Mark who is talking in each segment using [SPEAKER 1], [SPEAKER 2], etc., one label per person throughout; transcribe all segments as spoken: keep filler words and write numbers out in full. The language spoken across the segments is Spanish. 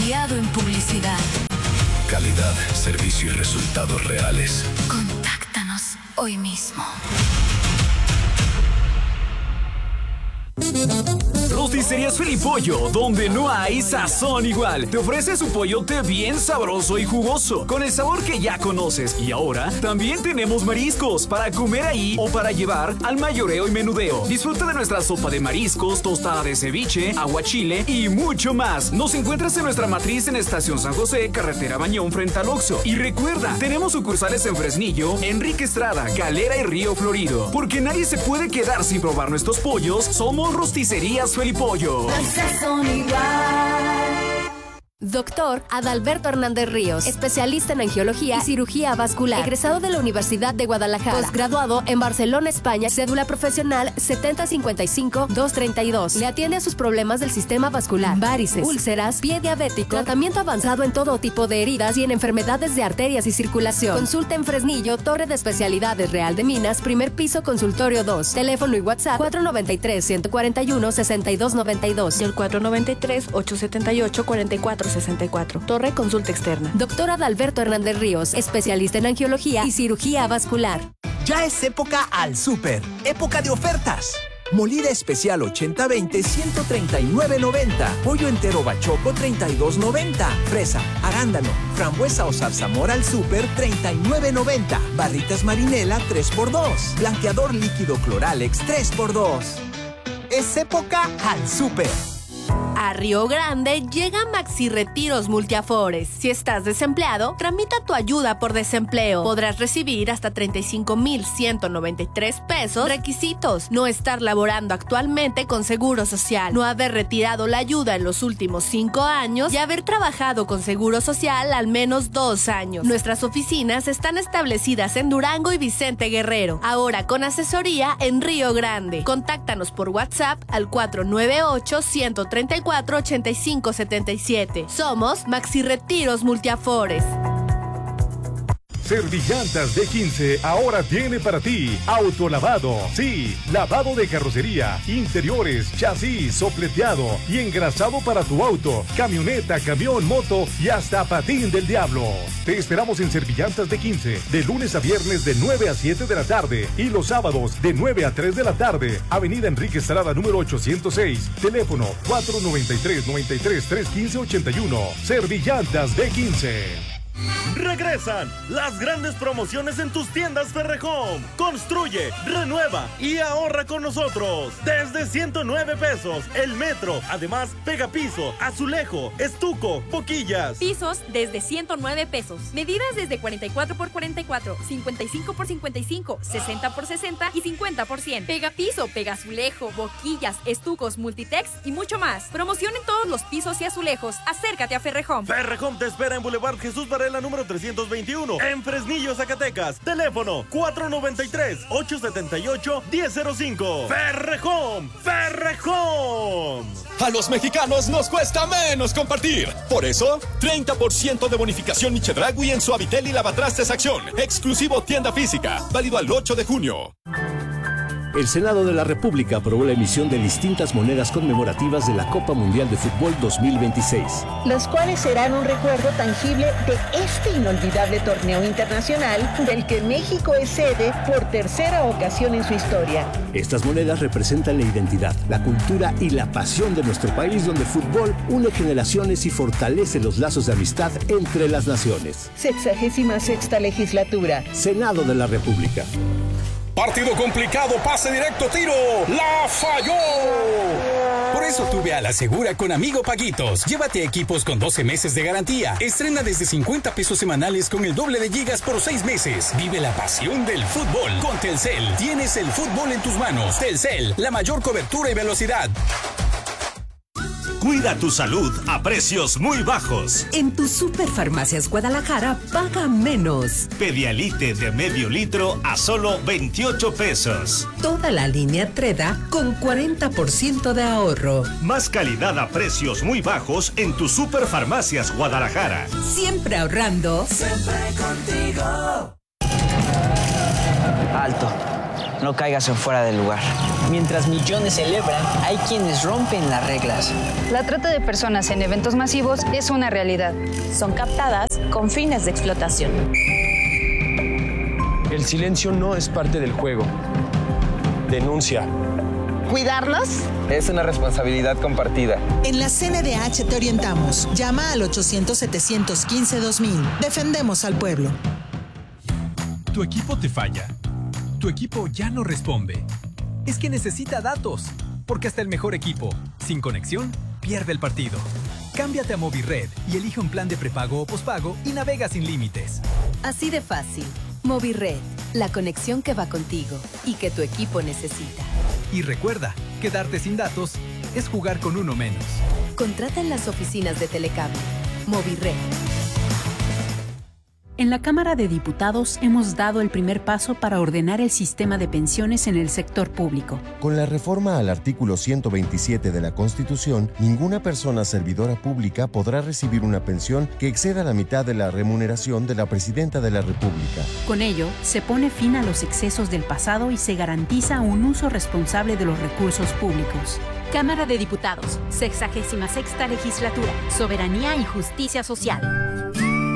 [SPEAKER 1] aliado en publicidad.
[SPEAKER 2] Calidad, servicio y resultados reales.
[SPEAKER 1] Contáctanos hoy mismo.
[SPEAKER 3] Rosticerías Felipollo, donde no hay sazón igual. Te ofrece su pollote bien sabroso y jugoso, con el sabor que ya conoces. Y ahora también tenemos mariscos para comer ahí o para llevar al mayoreo y menudeo. Disfruta de nuestra sopa de mariscos, tostada de ceviche, aguachile y mucho más. Nos encuentras en nuestra matriz en Estación San José, Carretera Bañón, frente al Oxxo. Y recuerda, tenemos sucursales en Fresnillo, Enrique Estrada, Galera y Río Florido. Porque nadie se puede quedar sin probar nuestros pollos. Somos Rosticerías Felipollo.
[SPEAKER 4] Doctor Adalberto Hernández Ríos, especialista en angiología y cirugía vascular, egresado de la Universidad de Guadalajara, posgraduado en Barcelona, España, cédula profesional setenta cincuenta y cinco doscientos treinta y dos. Le atiende a sus problemas del sistema vascular, varices, úlceras, pie diabético, tratamiento avanzado en todo tipo de heridas y en enfermedades de arterias y circulación. Consulta en Fresnillo, Torre de Especialidades Real de Minas, primer piso, consultorio dos. Teléfono y WhatsApp cuatro noventa y tres, ciento cuarenta y uno, sesenta y dos noventa y dos y el cuatro noventa y tres, ochocientos setenta y ocho, cuarenta y cuatro sesenta y cuatro. Torre Consulta Externa. Doctor Adalberto Hernández Ríos, especialista en angiología y cirugía vascular.
[SPEAKER 5] Ya es época al súper. Época de ofertas. Molida especial ochenta veinte, ciento treinta y nueve noventa. Pollo entero bachoco, treinta y dos noventa. Fresa, arándano, frambuesa o zarzamora al súper, treinta y nueve noventa. Barritas marinela, tres por dos. Blanqueador líquido Cloralex, tres por dos. Es época al súper.
[SPEAKER 4] A Río Grande llega Maxi Retiros Multiafores. Si estás desempleado, tramita tu ayuda por desempleo. Podrás recibir hasta treinta y cinco mil ciento noventa y tres pesos. Requisitos: no estar laborando actualmente con Seguro Social, no haber retirado la ayuda en los últimos cinco años y haber trabajado con Seguro Social al menos dos años. Nuestras oficinas están establecidas en Durango y Vicente Guerrero, ahora con asesoría en Río Grande. Contáctanos por WhatsApp al cuatro nueve ocho, ciento treinta y cuatro, ochenta y cinco setenta y siete. Somos Maxi Retiros Multiafores.
[SPEAKER 6] Servillantas de quince ahora tiene para ti autolavado. Sí, lavado de carrocería, interiores, chasis, sopleteado y engrasado para tu auto, camioneta, camión, moto y hasta patín del diablo. Te esperamos en Servillantas de quince, de lunes a viernes de nueve a siete de la tarde y los sábados de nueve a tres de la tarde. Avenida Enrique Estrada número ochocientos seis, teléfono cuatro noventa y tres, noventa y tres, trescientos quince, ochenta y uno. Servillantas de quince.
[SPEAKER 7] Regresan las grandes promociones en tus tiendas Ferrejón. Construye, renueva y ahorra con nosotros. Desde ciento nueve pesos el metro. Además, pega piso, azulejo, estuco, boquillas.
[SPEAKER 8] Pisos desde ciento nueve pesos. Medidas desde cuarenta y cuatro por cuarenta y cuatro, cincuenta y cinco por cincuenta y cinco, sesenta por sesenta y cincuenta por cien. Pega piso, pega azulejo, boquillas, estucos, multitex y mucho más. Promoción en todos los pisos y azulejos. Acércate a Ferrejón.
[SPEAKER 7] Ferrejón te espera en Boulevard Jesús Varela número trescientos veintiuno, en Fresnillo, Zacatecas. Teléfono cuatro noventa y tres, ochocientos setenta y ocho, diez cero cinco. Ferrejón, Ferrejón.
[SPEAKER 9] A los mexicanos nos cuesta menos compartir. Por eso, treinta por ciento de bonificación y Chedragui en Suavitel y Lavatrastes Acción. Exclusivo tienda física. Válido al ocho de junio.
[SPEAKER 10] El Senado de la República aprobó la emisión de distintas monedas conmemorativas de la Copa Mundial de Fútbol dos mil veintiséis.
[SPEAKER 11] Las cuales serán un recuerdo tangible de este inolvidable torneo internacional del que México es sede por tercera ocasión en su historia.
[SPEAKER 10] Estas monedas representan la identidad, la cultura y la pasión de nuestro país, donde el fútbol une generaciones y fortalece los lazos de amistad entre las naciones.
[SPEAKER 11] Sexagésima sexta legislatura.
[SPEAKER 10] Senado de la República.
[SPEAKER 12] Partido complicado, pase directo, tiro. ¡La falló! Por eso tuve a la segura con Amigo Paguitos. Llévate equipos con doce meses de garantía. Estrena desde cincuenta pesos semanales con el doble de gigas por seis meses. Vive la pasión del fútbol con Telcel. Tienes el fútbol en tus manos. Telcel, la mayor cobertura y velocidad.
[SPEAKER 13] Cuida tu salud a precios muy bajos.
[SPEAKER 14] En tus Superfarmacias Guadalajara paga menos.
[SPEAKER 13] Pedialite de medio litro a solo veintiocho pesos.
[SPEAKER 14] Toda la línea Treda con cuarenta por ciento de ahorro.
[SPEAKER 13] Más calidad a precios muy bajos en tus Superfarmacias Guadalajara.
[SPEAKER 14] Siempre ahorrando.
[SPEAKER 15] Siempre contigo.
[SPEAKER 16] Alto.
[SPEAKER 15] no caigas en fuera del lugar. Mientras millones celebran, hay quienes rompen las reglas.
[SPEAKER 16] La trata de personas en eventos masivos es una realidad.
[SPEAKER 17] Son captadas con fines de explotación.
[SPEAKER 18] El silencio no es parte del juego. Denuncia.
[SPEAKER 19] ¿Cuidarlos?
[SPEAKER 20] Es una responsabilidad compartida.
[SPEAKER 19] En la C N D H te orientamos. Llama al ochocientos, setecientos quince, dos mil. Defendemos al pueblo.
[SPEAKER 21] ¿Tu equipo te falla? ¿Tu equipo ya no responde? Es que necesita datos. Porque hasta el mejor equipo, sin conexión, pierde el partido. Cámbiate a Movirred y elige un plan de prepago o pospago y navega sin límites.
[SPEAKER 4] Así de fácil. Movirred, la conexión que va contigo y que tu equipo necesita.
[SPEAKER 21] Y recuerda, quedarte sin datos es jugar con uno menos.
[SPEAKER 4] Contrata en las oficinas de Telecable. Movirred.
[SPEAKER 22] En la Cámara de Diputados hemos dado el primer paso para ordenar el sistema de pensiones en el sector público.
[SPEAKER 23] Con la reforma al artículo ciento veintisiete de la Constitución, ninguna persona servidora pública podrá recibir una pensión que exceda la mitad de la remuneración de la Presidenta de la República.
[SPEAKER 22] Con ello, se pone fin a los excesos del pasado y se garantiza un uso responsable de los recursos públicos. Cámara de Diputados, sexagésima sexta legislatura, Soberanía y Justicia Social.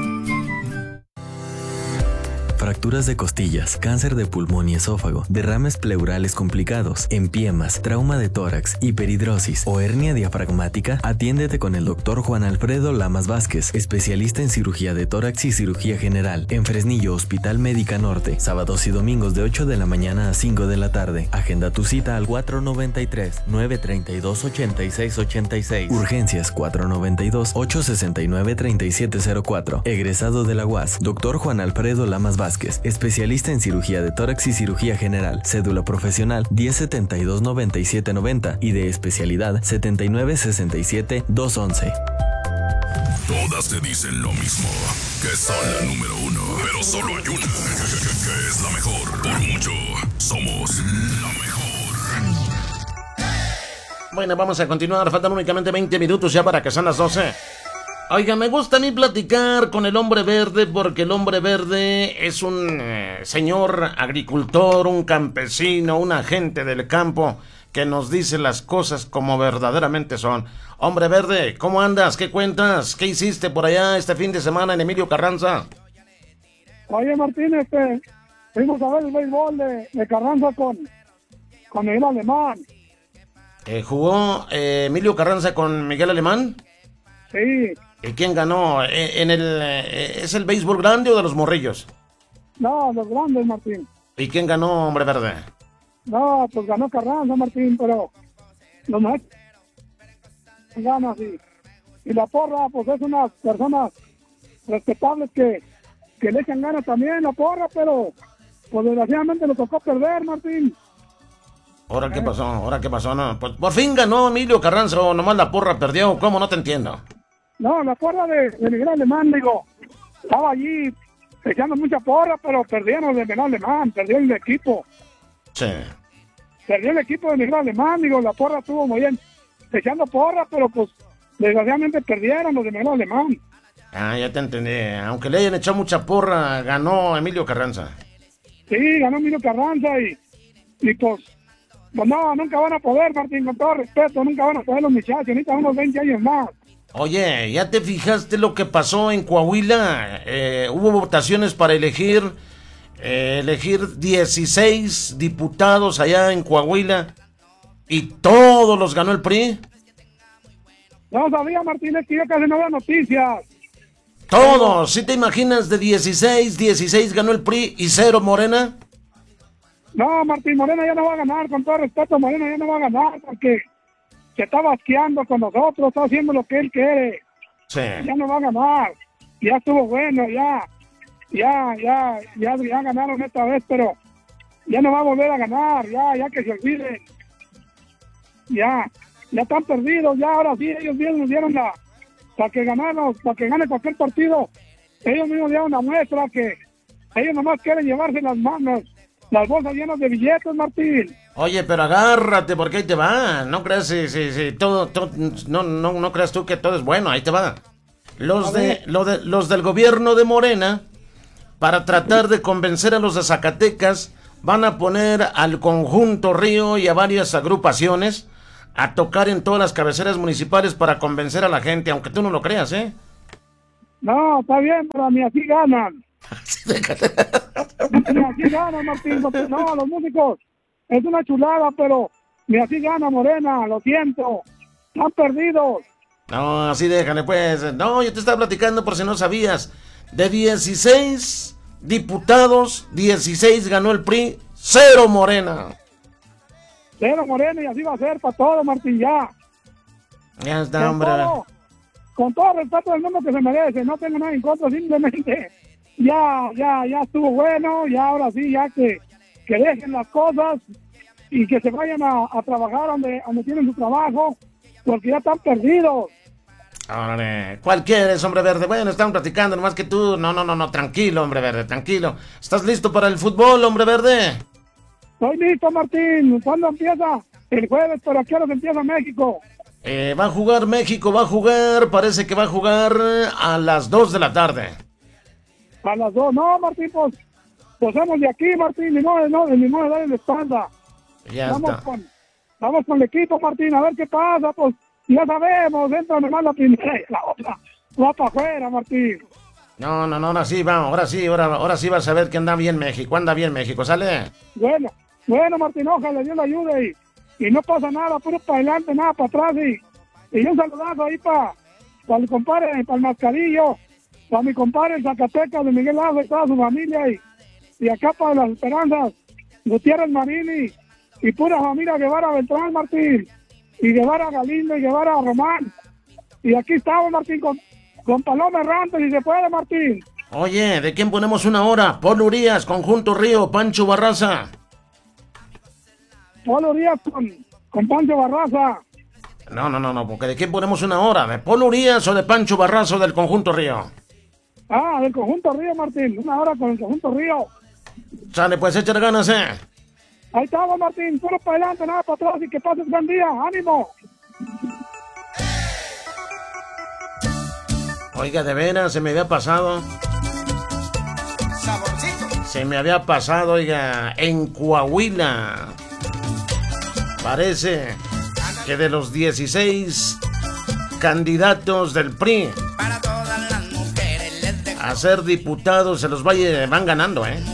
[SPEAKER 24] Fracturas de costillas, cáncer de pulmón y esófago, derrames pleurales complicados, empiemas, trauma de tórax, hiperhidrosis o hernia diafragmática, atiéndete con el doctor Juan Alfredo Lamas Vázquez, especialista en cirugía de tórax y cirugía general, en Fresnillo, Hospital Médica Norte, sábados y domingos de ocho de la mañana a cinco de la tarde. Agenda tu cita al cuatro noventa y tres, nueve treinta y dos, ochenta y seis ochenta y seis. Urgencias cuatro noventa y dos, ocho sesenta y nueve, treinta y siete cero cuatro. Egresado de la U A S, doctor Juan Alfredo Lamas Vázquez, especialista en cirugía de tórax y cirugía general, cédula profesional diez setenta y dos, noventa y siete noventa y de especialidad setenta y nueve sesenta y siete, doscientos once.
[SPEAKER 2] Todas te dicen lo mismo, que son la número uno, pero solo hay una, que es la mejor. Por mucho, somos la mejor.
[SPEAKER 25] Bueno, vamos a continuar, faltan únicamente veinte minutos ya para que sean las doce. Oiga, me gusta a mí platicar con el hombre verde porque el hombre verde es un eh, señor agricultor, un campesino, un agente del campo que nos dice las cosas como verdaderamente son. Hombre verde, ¿cómo andas? ¿Qué cuentas? ¿Qué hiciste por allá este fin de semana en Emilio Carranza?
[SPEAKER 26] Oye, Martín, este, fuimos a ver el béisbol de, de Carranza con, con Miguel Alemán.
[SPEAKER 25] Eh, ¿Jugó eh, Emilio Carranza con Miguel Alemán?
[SPEAKER 26] Sí.
[SPEAKER 25] ¿Y quién ganó? ¿En el, ¿Es el béisbol grande o de los morrillos?
[SPEAKER 26] No, los grandes, Martín.
[SPEAKER 25] ¿Y quién ganó, hombre verde?
[SPEAKER 26] No, pues ganó Carranza, Martín, pero los más ganas y, y la porra, pues es unas personas respetables que, que le echan ganas también la porra, pero pues desgraciadamente le tocó perder, Martín.
[SPEAKER 25] ¿Ahora qué pasó? ¿Ahora qué pasó? No, pues por fin ganó Emilio Carranza o nomás la porra perdió. ¿Cómo? No te entiendo.
[SPEAKER 26] No, la porra de, de Miguel Alemán, digo, estaba allí echando mucha porra, pero perdieron de Miguel Alemán, perdió el equipo.
[SPEAKER 25] Sí.
[SPEAKER 26] Perdió el equipo de Miguel Alemán, digo, la porra estuvo muy bien echando porra, pero pues desgraciadamente perdieron los de Miguel Alemán.
[SPEAKER 25] Ah, ya te entendí. Aunque le hayan echado mucha porra, ganó Emilio Carranza.
[SPEAKER 26] Sí, ganó Emilio Carranza y, y pues, pues no, nunca van a poder, Martín, con todo respeto, nunca van a poder los muchachos, necesitan unos veinte años más.
[SPEAKER 25] Oye, ¿ya te fijaste lo que pasó en Coahuila? Eh, hubo votaciones para elegir eh, elegir dieciséis diputados allá en Coahuila y todos los ganó el P R I.
[SPEAKER 26] No sabía, Martínez, que ya casi no había noticias.
[SPEAKER 25] Todos, ¿sí te imaginas de dieciséis, dieciséis ganó el P R I y cero Morena?
[SPEAKER 26] No, Martín, Morena ya no va a ganar, con todo respeto, Morena ya no va a ganar porque se está basqueando con nosotros, está haciendo lo que él quiere.
[SPEAKER 25] Sí.
[SPEAKER 26] Ya no va a ganar. Ya estuvo bueno, ya, ya, ya, ya, ya ganaron esta vez, pero ya no va a volver a ganar, ya, ya que se olviden. Ya, ya están perdidos, ya ahora sí, ellos mismos nos dieron la, para que ganaron, para que gane cualquier partido, ellos mismos dieron la muestra que ellos nomás quieren llevarse las manos, las bolsas llenas de billetes, Martín.
[SPEAKER 25] Oye, pero agárrate, porque ahí te va. No creas, si, si, si, todo, todo, no, no, no creas tú que todo es bueno, ahí te va. Los de, lo de, los del gobierno de Morena, para tratar de convencer a los de Zacatecas, van a poner al Conjunto Río y a varias agrupaciones a tocar en todas las cabeceras municipales para convencer a la gente, aunque tú no lo creas, ¿eh?
[SPEAKER 26] No, está bien, pero ni así ganan. Ni así ganan, Martín. No, los músicos, es una chulada, pero ni así gana Morena, lo siento. Están perdidos.
[SPEAKER 25] No, así déjale, pues. No, yo te estaba platicando por si no sabías. De dieciséis diputados, dieciséis ganó el P R I, cero Morena.
[SPEAKER 26] Cero Morena y así va a ser para todo, Martín, ya.
[SPEAKER 25] Ya está,
[SPEAKER 26] con
[SPEAKER 25] hombre.
[SPEAKER 26] Todo, con todo el respeto del mundo que se merece, no tengo nada en contra, simplemente ya, ya, ya estuvo bueno, ya ahora sí, ya que, que dejen las cosas y que se vayan a, a trabajar donde, donde tienen su trabajo, porque ya están perdidos.
[SPEAKER 25] Órale, ¿cuál quieres, hombre verde? Bueno, estamos platicando, nomás que tú, no, no, no, no, tranquilo, hombre verde, tranquilo. ¿Estás listo para el fútbol, hombre verde?
[SPEAKER 26] Estoy listo, Martín. ¿Cuándo empieza? El jueves, pero ¿a qué hora empieza México?
[SPEAKER 25] Eh, va a jugar México, va a jugar, parece que va a jugar a las dos de la tarde.
[SPEAKER 26] A las dos, no, Martín, pues, pues somos de aquí, Martín, ni modo, no, ni modo de darle la espalda.
[SPEAKER 25] Ya
[SPEAKER 26] vamos
[SPEAKER 25] está.
[SPEAKER 26] Con, vamos con el equipo, Martín, a ver qué pasa, pues, ya sabemos, entra nomás la primera y la otra va para afuera, Martín.
[SPEAKER 25] No, no, no, ahora sí, va, ahora sí, ahora, ahora sí vas a ver que anda bien México, anda bien México, ¿sale?
[SPEAKER 26] Bueno, bueno, Martín, ojalá Dios le ayude y, y no pasa nada, puro para adelante, nada para atrás y, y un saludazo ahí para pa mi compadre, para el Mascarillo, para mi compadre en Zacatecas de Miguel Lazo y toda su familia y, y acá para las Esperanzas, Gutiérrez Marini y pura familia Guevara Beltrán, Martín, y Guevara Galindo y Guevara Román. Y aquí estamos, Martín, con, con Paloma Errante, si se puede, Martín.
[SPEAKER 25] Oye, ¿de quién ponemos una hora? Polo Urias, Conjunto Río, Pancho Barraza.
[SPEAKER 26] Polo Urias con, con Pancho Barraza.
[SPEAKER 25] No, no, no, no, porque ¿de quién ponemos una hora? ¿De Polo Urias o de Pancho Barraza del Conjunto Río?
[SPEAKER 26] Ah, del Conjunto Río, Martín. Una hora con el Conjunto Río.
[SPEAKER 25] Sale, pues, échale ganas, ¿eh?
[SPEAKER 26] Ahí estamos, Martín. Solo para adelante, nada para atrás y que pases buen día. ¡Ánimo!
[SPEAKER 25] Oiga, de veras, se me había pasado.
[SPEAKER 1] Saborcito.
[SPEAKER 25] Se me había pasado, oiga, en Coahuila. Parece que de los dieciséis candidatos del P R I a ser diputados se los vaya, van ganando, ¿eh?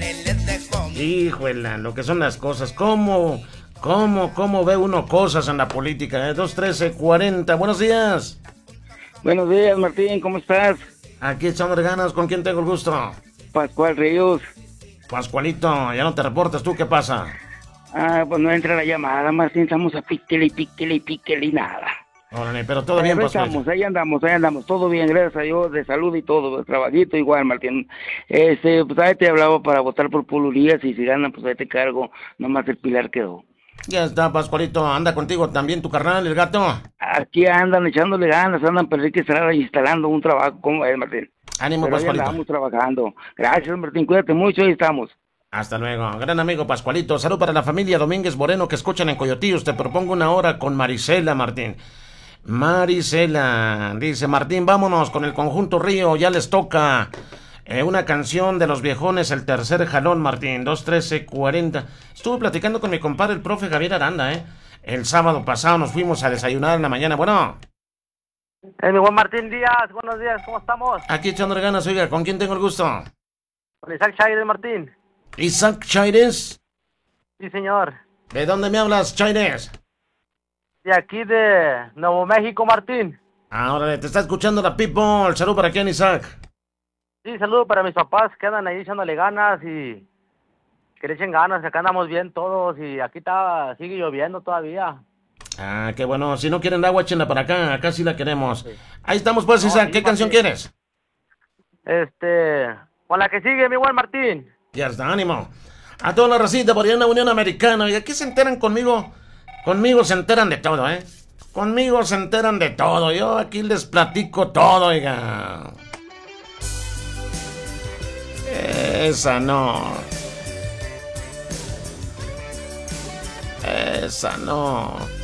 [SPEAKER 25] Híjole, lo que son las cosas. ¿Cómo, cómo, cómo ve uno cosas en la política? ¿eh? dos trece cuarenta, buenos días.
[SPEAKER 3] Buenos días, Martín, ¿cómo estás?
[SPEAKER 25] Aquí echando ganas, ¿con quién tengo el gusto?
[SPEAKER 3] Pascual Ríos.
[SPEAKER 25] Pascualito, ya no te reportas, ¿tú qué pasa?
[SPEAKER 3] Ah, pues no entra la llamada, Martín, estamos a píquele y píquele y píquele y nada.
[SPEAKER 25] Órale, pero todo bien,
[SPEAKER 3] ahí
[SPEAKER 25] Pascual.
[SPEAKER 3] estamos, ahí andamos, ahí andamos, todo bien, gracias a Dios, de salud y todo, trabajito igual, Martín. Este, pues ahí te hablaba para votar por Polo Urias y si ganan, pues ahí te cargo, nomás el Pilar quedó.
[SPEAKER 25] Ya está, Pascualito, anda contigo también tu carnal, el gato.
[SPEAKER 3] Aquí andan echándole ganas, andan, pero hay que estar instalando un trabajo, ¿cómo es, Martín?
[SPEAKER 25] Ánimo,
[SPEAKER 3] pero
[SPEAKER 25] Pascualito.
[SPEAKER 3] Estamos trabajando. Gracias, Martín, cuídate mucho, ahí estamos.
[SPEAKER 25] Hasta luego, gran amigo Pascualito. Salud para la familia Domínguez Moreno que escuchan en Coyotillos. Te propongo una hora con Marisela, Martín. Marisela, dice Martín, vámonos con el Conjunto Río, ya les toca eh, una canción de los viejones, el tercer jalón, Martín, dos trece cuarenta. Estuve platicando con mi compadre, el profe Javier Aranda, ¿eh? El sábado pasado nos fuimos a desayunar en la mañana, bueno.
[SPEAKER 5] Eh, mi buen Martín Díaz, buenos días, ¿cómo estamos?
[SPEAKER 25] Aquí echando ganas, oiga, ¿con quién tengo el gusto?
[SPEAKER 5] Con Isaac Chaires, Martín.
[SPEAKER 25] Isaac Chaires.
[SPEAKER 5] Sí, señor.
[SPEAKER 25] ¿De dónde me hablas, Chaires?
[SPEAKER 5] De aquí de Nuevo México, Martín.
[SPEAKER 25] Ahora te está escuchando la people. Salud para quién, Isaac.
[SPEAKER 5] Sí, saludo para mis papás que andan ahí echándole ganas y que le echen ganas, acá andamos bien todos y aquí está, sigue lloviendo todavía.
[SPEAKER 25] Ah, qué bueno. Si no quieren agua, échenla para acá. Acá sí la queremos. Sí. Ahí estamos, pues, Isaac. No, sí, ¿qué Martín. Canción quieres?
[SPEAKER 5] Este, con la que sigue, mi buen Martín.
[SPEAKER 25] Ya está, ánimo. A toda la racita por allá en la Unión Americana. Y aquí se enteran conmigo. Conmigo se enteran de todo, ¿eh? Conmigo se enteran de todo. Yo aquí les platico todo, oiga. Esa no. Esa no.